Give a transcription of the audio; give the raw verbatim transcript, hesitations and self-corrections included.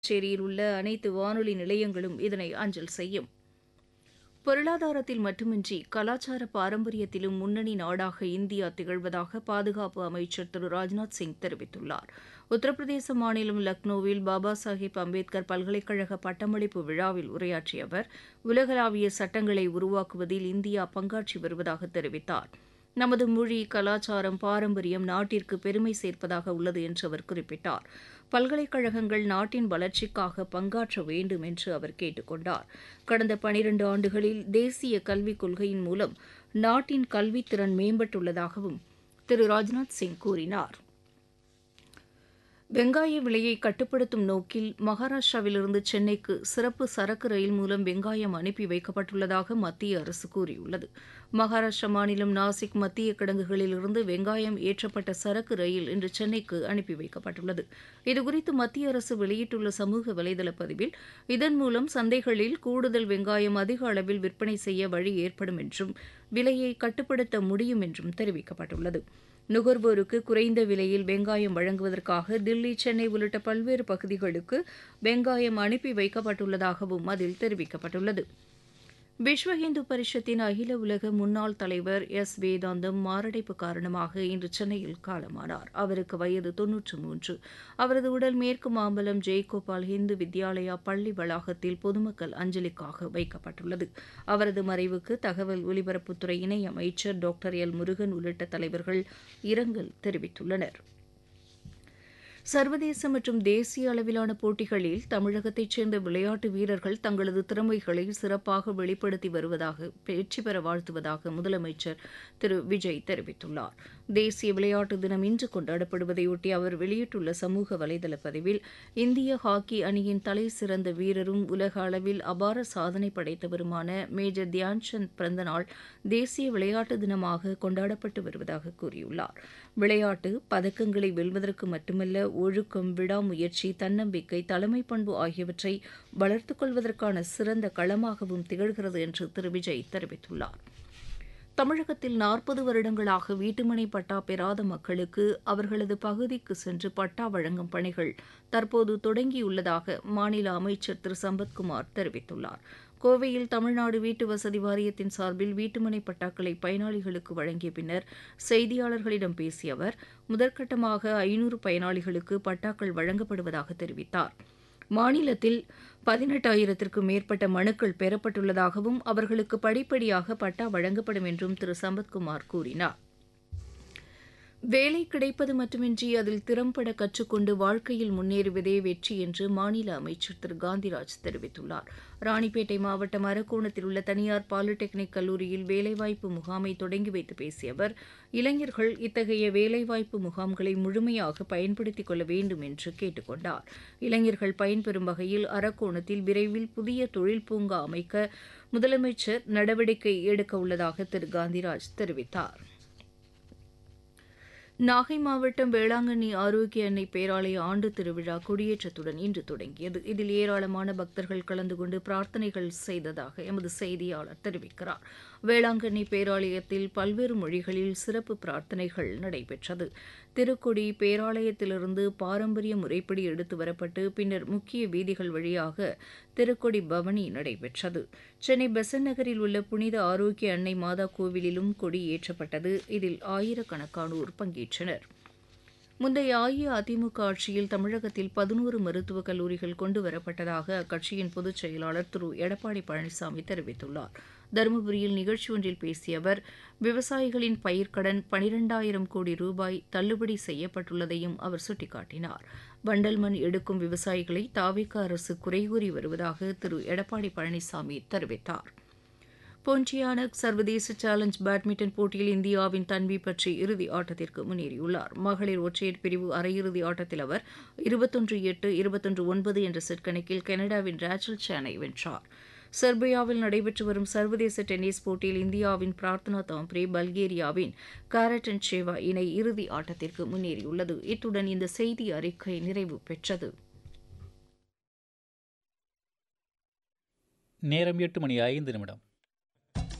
புதுச்சேரியில் உள்ள அனைத்து வானொலி நிலையங்களும் இதனை அஞ்சல் செய்யும். பொருளாதாரத்தில் மட்டுமின்றி கலாச்சார பாரம்பரியத்திலும் முன்னணி நாடாக இந்தியா திகழ்வதாக பாதுகாப்பு அமைச்சர் திரு ராஜ்நாத் சிங் தெரிவித்துள்ளார். உத்தரப்பிரதேச மாநிலம் லக்னோவில் பாபா சாஹேப் அம்பேத்கர் பல்கலைக்கழக பட்டமளிப்பு விழாவில் உரையாற்றிய அவர் உலகளாவிய சட்டங்களை உருவாக்குவதில் இந்தியா பங்காற்றி வருவதாக தெரிவித்தார். நமது மொழி, கலாச்சாரம், பாரம்பரியம் நாட்டிற்கு பெருமை சேர்ப்பதாக உள்ளது என்று அவர் குறிப்பிட்டார். பல்கலைக்கழகங்கள் நாட்டின் வளர்ச்சிக்காக பங்காற்ற வேண்டும் என்று அவர் கேட்டுக் கொண்டார். கடந்த பனிரண்டு ஆண்டுகளில் தேசிய கல்விக் கொள்கையின் மூலம் நாட்டின் கல்வித்திறன் மேம்பட்டுள்ளதாகவும் திரு ராஜ்நாத் சிங் கூறினார். வெங்காய விலையை கட்டுப்படுத்தும் நோக்கில் மகாராஷ்டிராவிலிருந்து சென்னைக்கு சிறப்பு சரக்கு ரயில் மூலம் வெங்காயம் அனுப்பி வைக்கப்பட்டுள்ளதாக மத்திய அரசு கூறியுள்ளது. மகாராஷ்டிரா மாநிலம் நாசிக் மத்திய கிடங்குகளிலிருந்து வெங்காயம் ஏற்றப்பட்ட சரக்கு ரயில் இன்று சென்னைக்கு அனுப்பி வைக்கப்பட்டுள்ளது. இதுகுறித்து மத்திய அரசு வெளியிட்டுள்ள சமூக வலைதள பதிவில், இதன் மூலம் சந்தைகளில் கூடுதல் வெங்காயம் அதிக அளவில் விற்பனை செய்ய வழி ஏற்படும் என்றும் விலையை கட்டுப்படுத்த முடியும் என்றும் தெரிவிக்கப்பட்டுள்ளது. நுகர்வோருக்கு குறைந்த விலையில் வெங்காயம் வழங்குவதற்காக தில்லி, சென்னை உள்ளிட்ட பல்வேறு பகுதிகளுக்கு வெங்காயம் அனுப்பி வைக்கப்பட்டுள்ளதாகவும் அதில் தெரிவிக்கப்பட்டுள்ளது. விஸ்வ இந்து பரிஷத்தின் அகில உலக முன்னாள் தலைவர் எஸ் வேதாந்தம் மாரடைப்பு காரணமாக இன்று சென்னையில் காலமானார். அவருக்கு வயது தொன்னூற்று மூன்று. அவரது உடல் மேற்கு மாம்பலம் ஜெய்கோபால் இந்து வித்யாலயா பள்ளி வளாகத்தில் பொதுமக்கள் அஞ்சலிக்காக வைக்கப்பட்டுள்ளது. அவரது மறைவுக்கு தகவல் ஒலிபரப்புத்துறை இணை அமைச்சர் டாக்டர் எல் முருகன் உள்ளிட்ட தலைவர்கள் இரங்கல் தெரிவித்துள்ளனர். சர்வதேச மற்றும் தேசிய அளவிலான போட்டிகளில் தமிழகத்தைச் சேர்ந்த விளையாட்டு வீரர்கள் தங்களது திறமைகளை சிறப்பாக வெளிப்படுத்தி வருவதாக வெற்றி பெற வாழ்த்துவதாக முதலமைச்சர் திரு விஜய் தெரிவித்துள்ளார். தேசிய விளையாட்டு தினம் இன்று கொண்டாடப்படுவதையொட்டி அவர் வெளியிட்டுள்ள சமூக வலைதள பதிவில், இந்திய ஹாக்கி அணியின் தலை சிறந்த வீரரும் உலக அளவில் அபார சாதனை படைத்தவருமான மேஜர் தியான்சந்த் பிறந்த நாள் தேசிய விளையாட்டு தினமாக கொண்டாடப்பட்டு வருவதாக கூறியுள்ளார். விளையாட்டு பதக்கங்களை வெல்வதற்கு மட்டுமல்ல, ஒழுக்கம், விடாமுயற்சி, தன்னம்பிக்கை, தலைமை பண்பு ஆகியவற்றை வளர்த்துக் கொள்வதற்கான சிறந்த களமாகவும் திகழ்கிறது என்று திரு விஜய் தெரிவித்துள்ளார். தமிழகத்தில் நாற்பது வருடங்களாக வீட்டுமனை பட்டா பெறாத மக்களுக்கு அவர்களது பகுதிக்கு சென்று பட்டா வழங்கும் பணிகள் தற்போது தொடங்கியுள்ளதாக மாநில அமைச்சர் திரு சம்பத்குமார் தெரிவித்துள்ளார். கோவையில் தமிழ்நாடு வீட்டு வசதி வாரியத்தின் சார்பில் வீட்டுமனை பட்டாக்களை பயனாளிகளுக்கு வழங்கிய பின்னர் செய்தியாளர்களிடம் பேசிய அவர், முதற்கட்டமாக ஐநூறு பயனாளிகளுக்கு பட்டாக்கள் வழங்கப்படுவதாக தெரிவித்தார். மாநிலத்தில் பதினெட்டாயிரத்திற்கும் மேற்பட்ட மனுக்கள் பெறப்பட்டுள்ளதாகவும் அவர்களுக்கு படிப்படியாக பட்டா வழங்கப்படும் என்றும் திரு சம்பத்குமார் கூறினார். வேலை கிடைப்பது மட்டுமின்றி அதில் திறம்பட கற்றுக்கொண்டு வாழ்க்கையில் முன்னேறுவதே வெற்றி என்று மாநில அமைச்சர் திரு காந்திராஜ் தெரிவித்துள்ளார். ராணிப்பேட்டை மாவட்டம் அரக்கோணத்தில் உள்ள தனியார் பாலிடெக்னிக் கல்லூரியில் வேலைவாய்ப்பு முகாமை தொடங்கி வைத்து பேசிய அவர், இளைஞர்கள் இத்தகைய வேலைவாய்ப்பு முகாம்களை முழுமையாக பயன்படுத்திக் கொள்ள வேண்டும் என்று கேட்டுக் கொண்டார். இளைஞர்கள் பயன்பெறும் வகையில் அரக்கோணத்தில் விரைவில் புதிய தொழில் பூங்கா அமைக்க முதலமைச்சர் நடவடிக்கை எடுக்க உள்ளதாக திரு காந்திராஜ் தெரிவித்தார். நாகை மாவட்டம் வேளாங்கண்ணி ஆரோக்கிய அன்னை பேராலய ஆண்டு திருவிழா கொடியேற்றத்துடன் இன்று தொடங்கியது. இதில் ஏராளமான பக்தர்கள் கலந்து கொண்டு பிரார்த்தனைகள் செய்ததாக எமது செய்தியாளர் தெரிவிக்கிறார். வேளாங்கண்ணி பேராலயத்தில் பல்வேறு மொழிகளில் சிறப்பு பிரார்த்தனைகள் நடைபெற்றது. திருக்கொடி பேராலயத்திலிருந்து பாரம்பரிய முறைப்படி எடுத்து வரப்பட்டு பின்னர் முக்கிய வீதிகள் வழியாக திருக்கொடி பவனி நடைபெற்றது. சென்னை பெசன்ட் நகரில் உள்ள புனித ஆரோக்கிய அன்னை மாதா கோவிலிலும் கொடி ஏற்றப்பட்டது. இதில் ஆயிரக்கணக்கானோர் பங்கேற்றனர். முந்தைய அஇஅதிமுக ஆட்சியில் தமிழகத்தில் பதினோரு மருத்துவக் கல்லூரிகள் கொண்டுவரப்பட்டதாக அக்கட்சியின் பொதுச் செயலாளர் திரு எடப்பாடி பழனிசாமி தெரிவித்துள்ளார். தருமபுரியில் நிகழ்ச்சி ஒன்றில் பேசிய அவர், விவசாயிகளின் பயிர்க்கடன் பனிரெண்டாயிரம் கோடி ரூபாய் தள்ளுபடி செய்யப்பட்டுள்ளதையும் அவர் சுட்டிக்காட்டினார். வண்டல் மண் எடுக்கும் விவசாயிகளை தாவேகா அரசு குறைகூறி வருவதாக திரு எடப்பாடி பழனிசாமி தெரிவித்தார். போன்டியானக் சர்வதேச சேலஞ்ச் பேட்மிண்டன் போட்டியில் இந்தியாவின் தன்வி பற்றி இறுதி ஆட்டத்திற்கு முன்னேறியுள்ளார். மகளிர் ஒற்றையர் பிரிவு அரையிறுதி ஆட்டத்தில் அவர் இருபத்தொன்று எட்டு இருபத்தொன்று ஒன்பது என்ற செட் கணக்கில் கனடாவின் ரேச்சல் சேனை வென்றார். செர்பியாவில் நடைபெற்று வரும் சர்வதேச டென்னிஸ் போட்டியில் இந்தியாவின் பிரார்த்தனா தாம்ப்ரே பல்கேரியாவின் காரட்டன் சேவா இணை இறுதி ஆட்டத்திற்கு முன்னேறியுள்ளது. இத்துடன் இந்த செய்தி அறிக்கை நிறைவு பெற்றது. நேரம் எட்டு மணி ஐந்து நிமிடம்.